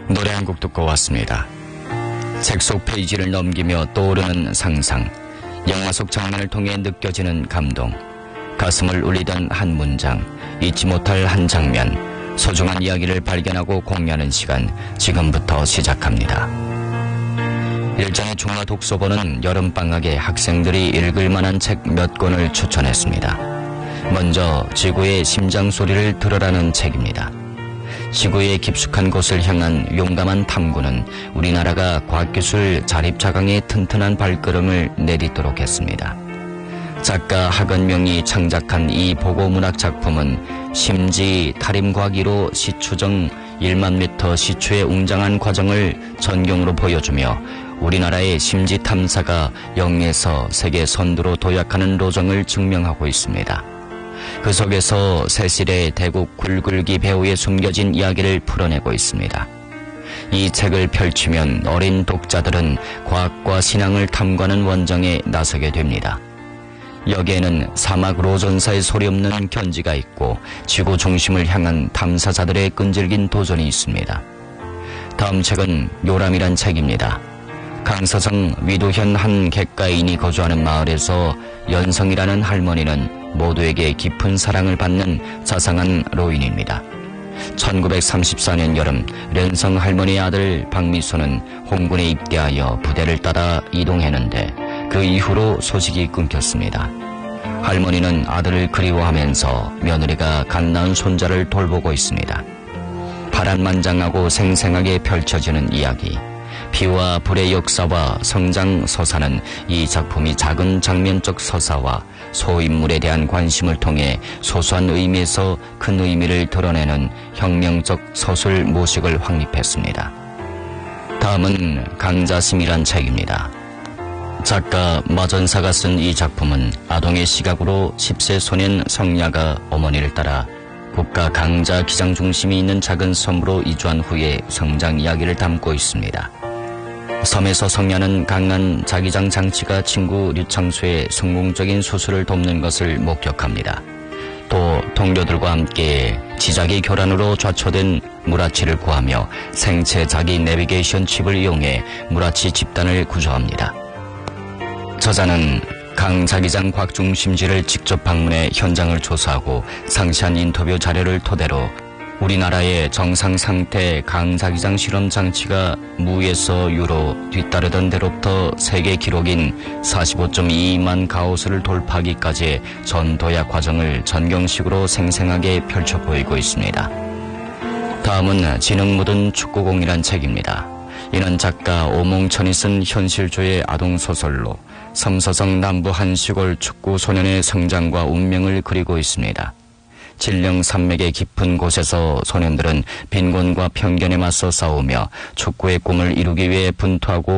노래 한 곡 듣고 왔습니다. 책 속 페이지를 넘기며 떠오르는 상상, 영화 속 장면을 통해 느껴지는 감동, 가슴을 울리던 한 문장, 잊지 못할 한 장면, 소중한 이야기를 발견하고 공유하는 시간, 지금부터 시작합니다. 일전에 중화 독서본은 여름방학에 학생들이 읽을 만한 책 몇 권을 추천했습니다. 먼저 지구의 심장 소리를 들으라는 책입니다. 지구의 깊숙한 곳을 향한 용감한 탐구는 우리나라가 과학기술 자립자강의 튼튼한 발걸음을 내딛도록 했습니다. 작가 하건명이 창작한 이 보고문학 작품은 심지 탈임과기로 시추정 1만 미터 시추의 웅장한 과정을 전경으로 보여주며 우리나라의 심지 탐사가 영에서 세계 선두로 도약하는 로정을 증명하고 있습니다. 그 속에서 세실의 대국 굴굴기 배후에 숨겨진 이야기를 풀어내고 있습니다. 이 책을 펼치면 어린 독자들은 과학과 신앙을 탐구하는 원정에 나서게 됩니다. 여기에는 사막 로전사의 소리 없는 견지가 있고 지구 중심을 향한 탐사자들의 끈질긴 도전이 있습니다. 다음 책은 요람이란 책입니다. 강서성 위도현 한 객가인이 거주하는 마을에서 연성이라는 할머니는 모두에게 깊은 사랑을 받는 자상한 노인입니다. 1934년 여름 련성 할머니의 아들 박미소는 홍군에 입대하여 부대를 따라 이동했는데 그 이후로 소식이 끊겼습니다. 할머니는 아들을 그리워하면서 며느리가 갓 낳은 손자를 돌보고 있습니다. 파란만장하고 생생하게 펼쳐지는 이야기, 피와 불의 역사와 성장 서사는 이 작품이 작은 장면적 서사와 소인물에 대한 관심을 통해 소소한 의미에서 큰 의미를 드러내는 혁명적 서술 모식을 확립했습니다. 다음은 강자심이란 책입니다. 작가 마전사가 쓴 이 작품은 아동의 시각으로 10세 소년 성야가 어머니를 따라 국가 강자 기장 중심이 있는 작은 섬으로 이주한 후의 성장 이야기를 담고 있습니다. 섬에서 성야는 강한 자기장 장치가 친구 류창수의 성공적인 수술을 돕는 것을 목격합니다. 또 동료들과 함께 지자기 교란으로 좌초된 무라치를 구하며 생체 자기 내비게이션 칩을 이용해 무라치 집단을 구조합니다. 저자는 강 자기장 과학 중심지를 직접 방문해 현장을 조사하고 상세한 인터뷰 자료를 토대로 우리나라의 정상 상태 강자기장 실험 장치가 무에서 유로 뒤따르던 대로부터 세계 기록인 45.22만 가우스를 돌파하기까지의 전 도약 과정을 전경식으로 생생하게 펼쳐 보이고 있습니다. 다음은 지능 묻은 축구공이란 책입니다. 이는 작가 오몽천이 쓴 현실조의 아동소설로 섬서성 남부 한 시골 축구 소년의 성장과 운명을 그리고 있습니다. 진령 산맥의 깊은 곳에서 소년들은 빈곤과 편견에 맞서 싸우며 축구의 꿈을 이루기 위해 분투하고